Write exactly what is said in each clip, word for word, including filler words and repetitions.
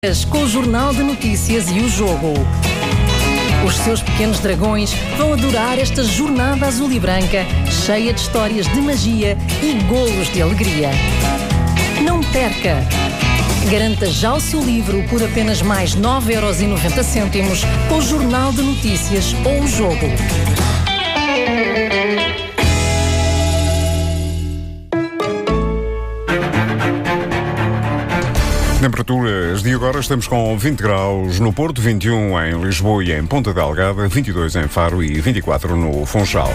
Com o Jornal de Notícias e o Jogo. Os seus pequenos dragões vão adorar esta jornada azul e branca, cheia de histórias de magia e golos de alegria. Não perca! Garanta já o seu livro por apenas mais nove euros e noventa cêntimos com o Jornal de Notícias ou o Jogo. Temperaturas de agora, estamos com vinte graus no Porto, vinte e um em Lisboa e em Ponta Delgada, vinte e dois em Faro e vinte e quatro no Funchal.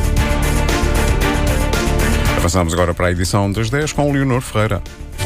Avançamos agora para a edição das dez com Leonor Ferreira.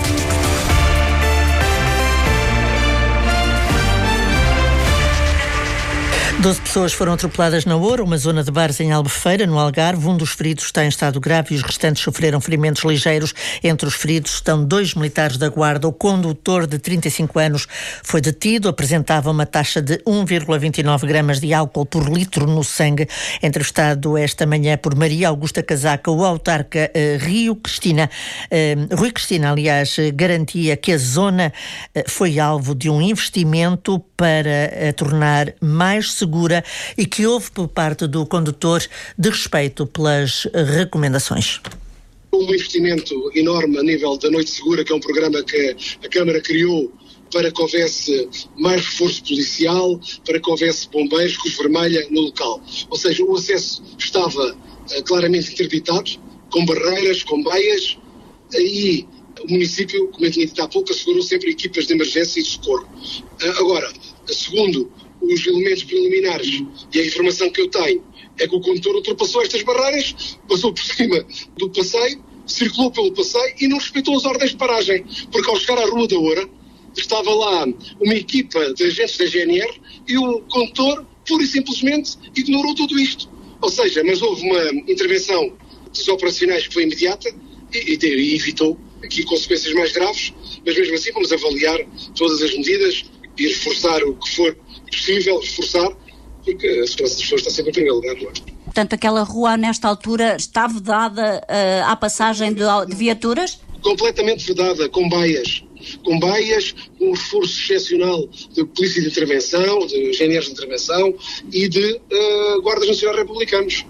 doze pessoas foram atropeladas na Oura, uma zona de bares em Albufeira, no Algarve. Um dos feridos está em estado grave e os restantes sofreram ferimentos ligeiros. Entre os feridos estão dois militares da Guarda. O condutor, de trinta e cinco anos, foi detido. Apresentava uma taxa de um vírgula vinte e nove gramas de álcool por litro no sangue. Entrevistado esta manhã por Maria Augusta Casaca, o autarca eh, Rio Cristina, eh, Rui Cristina, aliás, eh, garantia que a zona eh, foi alvo de um investimento para a tornar mais segura e que houve por parte do condutor de respeito pelas recomendações. Um investimento enorme a nível da Noite Segura, que é um programa que a Câmara criou para que houvesse mais reforço policial, para que houvesse bombeiros, Cruz Vermelha no local. Ou seja, o acesso estava uh, claramente interditado, com barreiras, com baias, e o município, como eu tinha dito há pouco, assegurou sempre equipas de emergência e de socorro. Uh, agora, segundo os elementos preliminares e a informação que eu tenho, é que o condutor ultrapassou estas barreiras, passou por cima do passeio, circulou pelo passeio e não respeitou as ordens de paragem, porque ao chegar à Rua da Oura, estava lá uma equipa de agentes da G N R e o condutor, pura e simplesmente, ignorou tudo isto. Ou seja, mas houve uma intervenção dos operacionais que foi imediata e, e, e evitou aqui consequências mais graves, mas mesmo assim vamos avaliar todas as medidas e reforçar o que for possível, reforçar, porque a segurança das pessoas está sempre em primeiro lugar, não é? Portanto, aquela rua, nesta altura, está vedada uh, à passagem de, de viaturas? Completamente vedada, com baias. Com baias, um reforço excepcional de polícia de intervenção, de engenheiros de intervenção e de uh, guardas nacionais republicanos.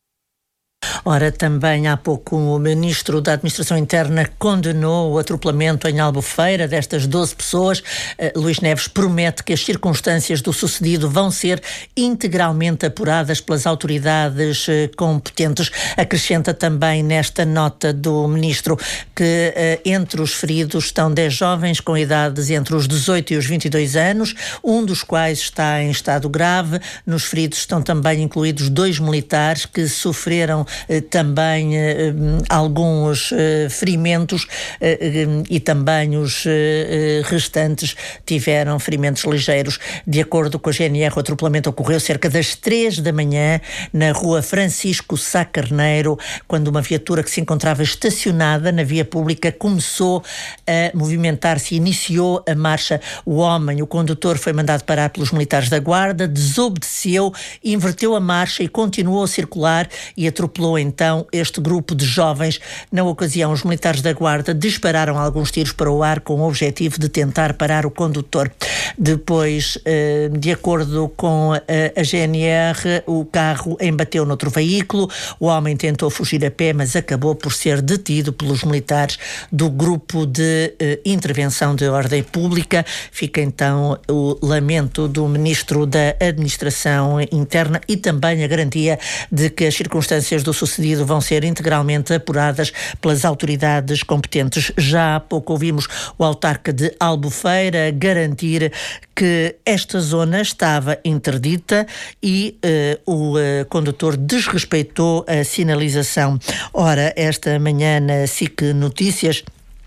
Ora, também há pouco o Ministro da Administração Interna condenou o atropelamento em Albufeira destas doze pessoas. Uh, Luís Neves promete que as circunstâncias do sucedido vão ser integralmente apuradas pelas autoridades uh, competentes. Acrescenta também nesta nota do Ministro que uh, entre os feridos estão dez jovens com idades entre os dezoito e os vinte e dois anos, um dos quais está em estado grave. Nos feridos estão também incluídos dois militares que sofreram também eh, alguns eh, ferimentos eh, e também os eh, restantes tiveram ferimentos ligeiros. De acordo com a G N R, o atropelamento ocorreu cerca das três da manhã na rua Francisco Sá Carneiro, quando uma viatura que se encontrava estacionada na via pública começou a movimentar-se e iniciou a marcha. O homem, o condutor, foi mandado parar pelos militares da Guarda, desobedeceu, inverteu a marcha e continuou a circular e atropelou então este grupo de jovens. Na ocasião, os militares da Guarda dispararam alguns tiros para o ar com o objetivo de tentar parar o condutor. Depois, de acordo com a G N R, o carro embateu noutro veículo. O homem tentou fugir a pé, mas acabou por ser detido pelos militares do grupo de intervenção de ordem pública. Fica então o lamento do Ministro da Administração Interna e também a garantia de que as circunstâncias do sucedido vão ser integralmente apuradas pelas autoridades competentes. Já há pouco ouvimos o autarca de Albufeira garantir que esta zona estava interdita e uh, o uh, condutor desrespeitou a sinalização. Ora, esta manhã na S I C Notícias,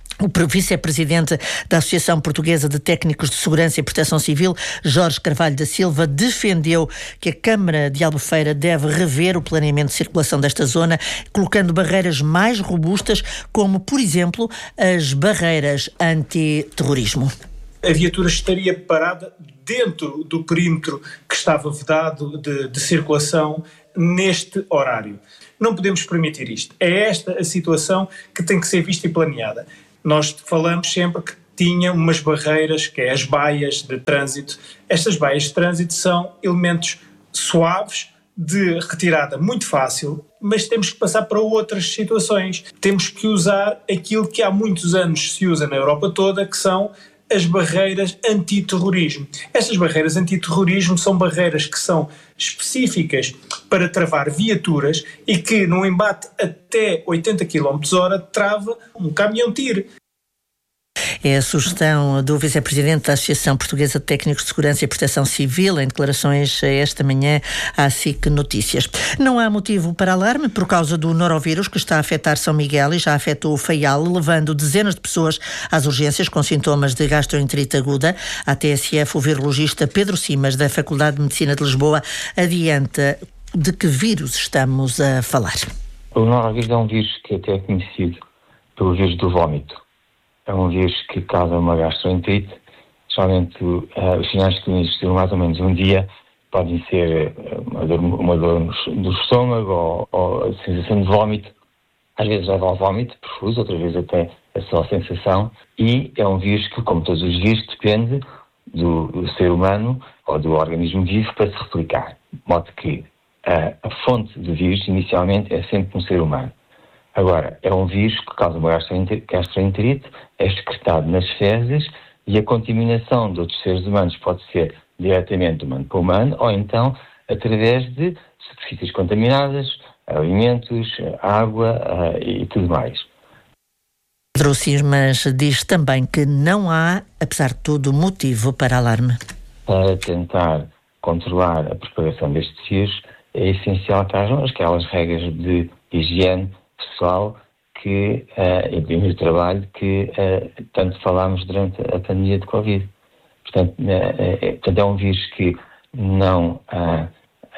o vice-presidente da Associação Portuguesa de Técnicos de Segurança e Proteção Civil, Jorge Carvalho da Silva, defendeu que a Câmara de Albufeira deve rever o planeamento de circulação desta zona, colocando barreiras mais robustas, como, por exemplo, as barreiras antiterrorismo. A viatura estaria parada dentro do perímetro que estava vedado de, de circulação neste horário. Não podemos permitir isto. É esta a situação que tem que ser vista e planeada. Nós falamos sempre que tinha umas barreiras, que é as baias de trânsito. Estas baias de trânsito são elementos suaves, de retirada muito fácil, mas temos que passar para outras situações. Temos que usar aquilo que há muitos anos se usa na Europa toda, que são as barreiras antiterrorismo. Estas barreiras antiterrorismo são barreiras que são específicas para travar viaturas e que, num embate até oitenta quilómetros por hora, trava um caminhão-tiro. É a sugestão do vice-presidente da Associação Portuguesa de Técnicos de Segurança e Proteção Civil em declarações esta manhã à S I C Notícias. Não há motivo para alarme por causa do norovírus que está a afetar São Miguel e já afetou o Faial, levando dezenas de pessoas às urgências com sintomas de gastroenterite aguda. A T S F, o virologista Pedro Simas, da Faculdade de Medicina de Lisboa, adianta de que vírus estamos a falar. O norovírus é um vírus que até é conhecido pelo vírus do vómito. É um vírus que causa uma gastroenterite. Geralmente, uh, os sinais clínicos duram mais ou menos um dia. Podem ser uma dor, uma dor no estômago ou, ou a sensação de vómito. Às vezes leva ao vómito profuso, outras vezes até a só sensação. E é um vírus que, como todos os vírus, depende do, do ser humano ou do organismo vivo para se replicar. De modo que uh, a fonte do vírus, inicialmente, é sempre um ser humano. Agora, é um vírus que causa uma gastroenterite, é excretado nas fezes e a contaminação de outros seres humanos pode ser diretamente do humano para o humano ou então através de superfícies contaminadas, alimentos, água uh, e tudo mais. Pedro Simas diz também que não há, apesar de tudo, motivo para alarme. Para tentar controlar a propagação destes vírus é essencial que hajam aquelas regras de higiene pessoal que, uh, e de trabalho que uh, tanto falámos durante a pandemia de Covid. Portanto, uh, é, portanto, é um vírus que não, uh,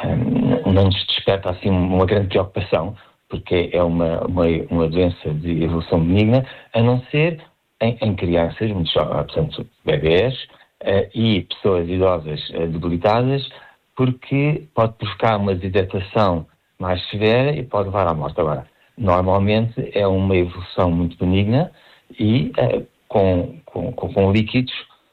um, não nos desperta assim uma grande preocupação, porque é uma, uma, uma doença de evolução benigna, a não ser em, em crianças, muito jovens, portanto, bebés uh, e pessoas idosas uh, debilitadas, porque pode provocar uma desidratação mais severa e pode levar à morte. Agora, normalmente é uma evolução muito benigna e uh, com, com, com líquidos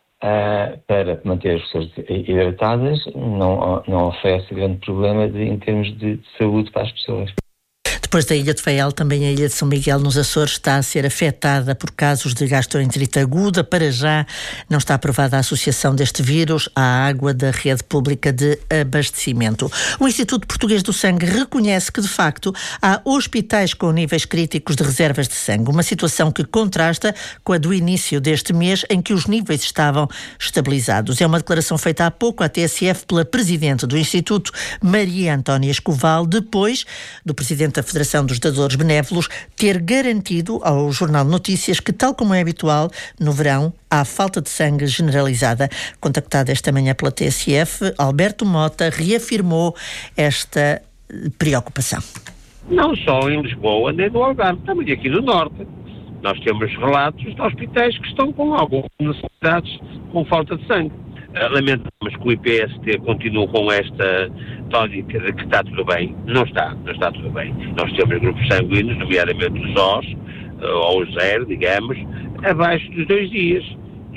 uh, para manter as pessoas hidratadas não, não oferece grande problema de, em termos de, de saúde para as pessoas. Depois da Ilha de Faial, também a Ilha de São Miguel, nos Açores, está a ser afetada por casos de gastroenterite aguda. Para já, não está aprovada a associação deste vírus à água da rede pública de abastecimento. O Instituto Português do Sangue reconhece que, de facto, há hospitais com níveis críticos de reservas de sangue, uma situação que contrasta com a do início deste mês, em que os níveis estavam estabilizados. É uma declaração feita há pouco à T S F pela Presidente do Instituto, Maria Antónia Escoval, depois do Presidente da Federação dos Dadores Benévolos ter garantido ao Jornal de Notícias que, tal como é habitual, no verão há falta de sangue generalizada. Contactado esta manhã pela T S F, Alberto Mota reafirmou esta preocupação. Não só em Lisboa nem no Algarve, também aqui no Norte. Nós temos relatos de hospitais que estão com algumas necessidades com falta de sangue. Lamentamos que o I P S T continue com esta tónica de que está tudo bem. Não está, não está tudo bem. Nós temos grupos sanguíneos, nomeadamente os Os, ou os zero, digamos, abaixo dos dois dias.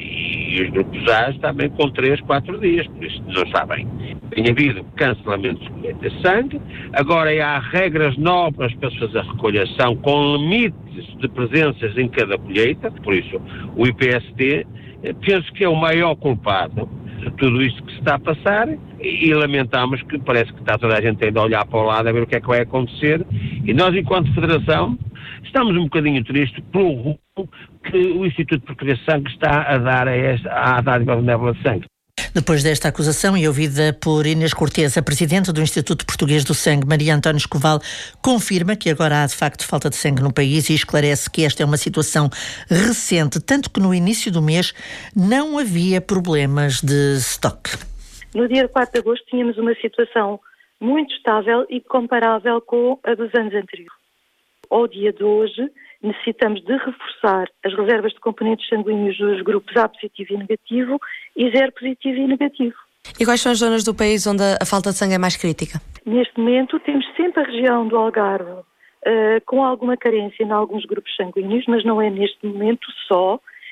E os grupos A também com três, quatro dias, por isso não está bem. Tem havido cancelamento de colheita de sangue, agora há regras novas para se fazer recolhação com limites de presenças em cada colheita, por isso o I P S T penso que é o maior culpado de tudo isto que se está a passar e, e lamentamos que parece que está toda a gente ainda a olhar para o lado a ver o que é que vai acontecer e nós, enquanto Federação, estamos um bocadinho tristes pelo rumo que o Instituto Português de Sangue está a dar a esta, à dádiva benévola de sangue. Depois desta acusação e ouvida por Inês Cortês, a Presidente do Instituto Português do Sangue, Maria Antónia Escoval, confirma que agora há de facto falta de sangue no país e esclarece que esta é uma situação recente, tanto que no início do mês não havia problemas de estoque. No dia quatro de agosto tínhamos uma situação muito estável e comparável com a dos anos anteriores. Ao dia de hoje, necessitamos de reforçar as reservas de componentes sanguíneos dos grupos A positivo e negativo e zero positivo e negativo. E quais são as zonas do país onde a falta de sangue é mais crítica? Neste momento temos sempre a região do Algarve uh, com alguma carência em alguns grupos sanguíneos, mas não é neste momento só.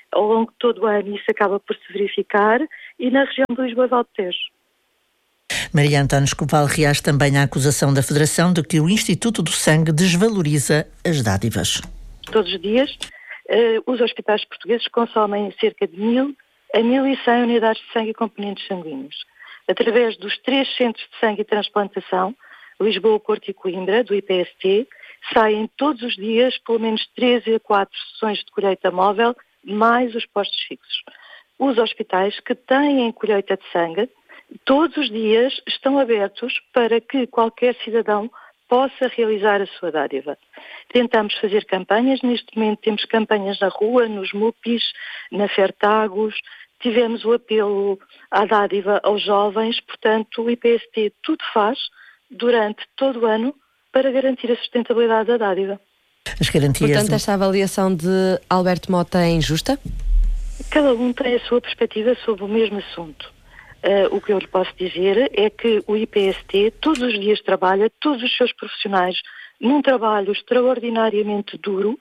Ao longo de todo o ano isso acaba por se verificar, e na região de Lisboa e Val Tejo. Maria António Escoval reage também à acusação da Federação de que o Instituto do Sangue desvaloriza as dádivas. Todos os dias, uh, os hospitais portugueses consomem cerca de mil a mil e cem unidades de sangue e componentes sanguíneos. Através dos três centros de sangue e transplantação, Lisboa, Porto e Coimbra, do I P S T, saem todos os dias pelo menos três a quatro sessões de colheita móvel, mais os postos fixos. Os hospitais que têm colheita de sangue, todos os dias estão abertos para que qualquer cidadão possa realizar a sua dádiva. Tentamos fazer campanhas, neste momento temos campanhas na rua, nos M U P Is, na Fertagos, tivemos o apelo à dádiva aos jovens, portanto o I P S T tudo faz durante todo o ano para garantir a sustentabilidade da dádiva. As garantias... Portanto, esta avaliação de Alberto Mota é injusta? Cada um tem a sua perspectiva sobre o mesmo assunto. Uh, o que eu lhe posso dizer é que o I P S T todos os dias trabalha, todos os seus profissionais, num trabalho extraordinariamente duro.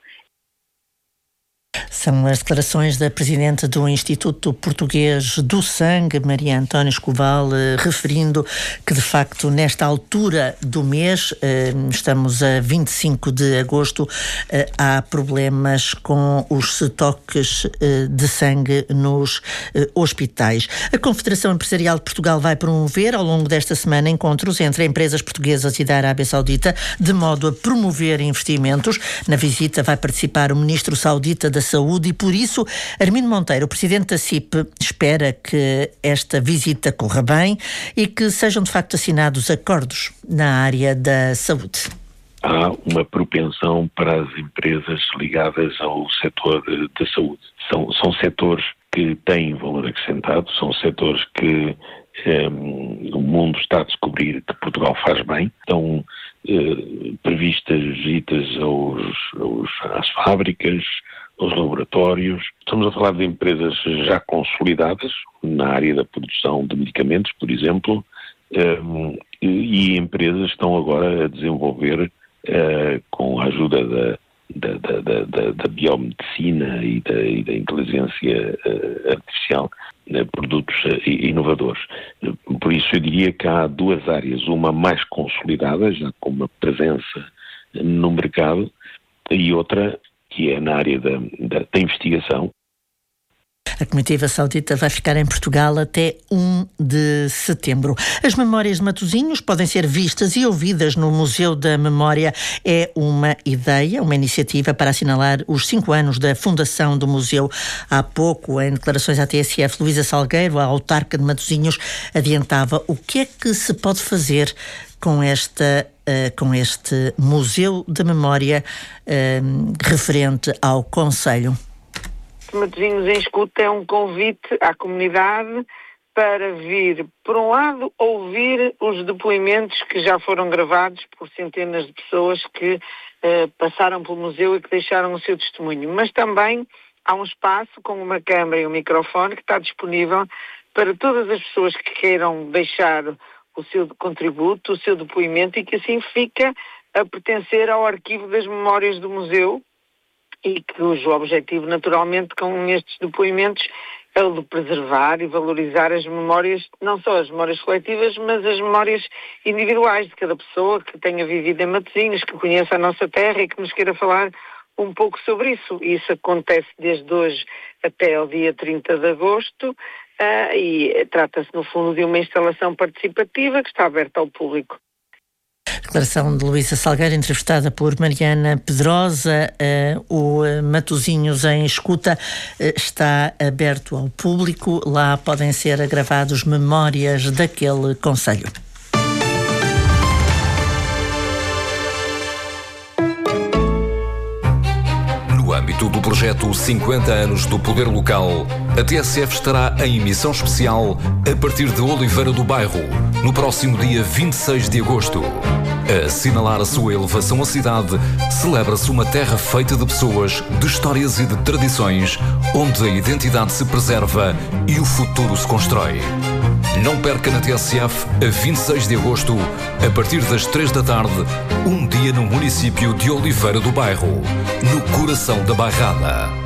São as declarações da Presidente do Instituto Português do Sangue, Maria Antónia Escoval, eh, referindo que, de facto, nesta altura do mês, eh, estamos a vinte e cinco de agosto, eh, há problemas com os estoques eh, de sangue nos eh, hospitais. A Confederação Empresarial de Portugal vai promover, ao longo desta semana, encontros entre empresas portuguesas e da Arábia Saudita, de modo a promover investimentos. Na visita vai participar o Ministro Saudita da Saúde e, por isso, Armindo Monteiro, o Presidente da C I P, espera que esta visita corra bem e que sejam, de facto, assinados acordos na área da saúde. Há uma propensão para as empresas ligadas ao setor da saúde. São, são setores que têm valor acrescentado, são setores que um, o mundo está a descobrir que Portugal faz bem. Estão uh, previstas visitas aos, aos, às fábricas, aos laboratórios. Estamos a falar de empresas já consolidadas na área da produção de medicamentos, por exemplo, um, e, e empresas estão agora a desenvolver, uh, com a ajuda da, da, da, da, da biomedicina e da, e da inteligência uh, artificial, uh, produtos uh, inovadores. Por isso eu diria que há duas áreas, uma mais consolidada, já com uma presença no mercado, e outra que é na área da, da, da investigação. A comitiva saudita vai ficar em Portugal até um de setembro. As memórias de Matosinhos podem ser vistas e ouvidas no Museu da Memória. É uma ideia, uma iniciativa para assinalar os cinco anos da fundação do museu. Há pouco, em declarações à T S F, Luísa Salgueiro, a autarca de Matosinhos, adiantava o que é que se pode fazer com esta Uh, com este Museu de Memória uh, referente ao Conselho. Matosinhos em Escuta é um convite à comunidade para vir, por um lado, ouvir os depoimentos que já foram gravados por centenas de pessoas que uh, passaram pelo museu e que deixaram o seu testemunho, mas também há um espaço com uma câmara e um microfone que está disponível para todas as pessoas que queiram deixar o seu contributo, o seu depoimento, e que assim fica a pertencer ao arquivo das memórias do museu, e cujo objetivo, naturalmente, com estes depoimentos é o de preservar e valorizar as memórias, não só as memórias coletivas, mas as memórias individuais de cada pessoa que tenha vivido em Matosinhos, que conheça a nossa terra e que nos queira falar um pouco sobre isso. Isso acontece desde hoje até ao dia trinta de agosto, uh, e trata-se, no fundo, de uma instalação participativa que está aberta ao público. Declaração de Luísa Salgueiro, entrevistada por Mariana Pedrosa. Uh, o uh, Matosinhos em Escuta uh, está aberto ao público. Lá podem ser gravados memórias daquele concelho. No âmbito do projeto cinquenta anos do Poder Local, a T S F estará em emissão especial a partir de Oliveira do Bairro, no próximo dia vinte e seis de agosto. A assinalar a sua elevação à cidade, celebra-se uma terra feita de pessoas, de histórias e de tradições, onde a identidade se preserva e o futuro se constrói. Não perca na T S F, a vinte e seis de agosto, a partir das três da tarde, um dia no município de Oliveira do Bairro, no coração da Bairrada.